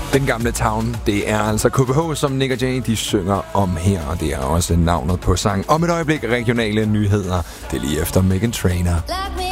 Den gamle town, det er altså KBH, som Nick og Jay, de synger om her, og det er også navnet på sang. Om et øjeblik regionale nyheder, det er lige efter Meghan Trainor.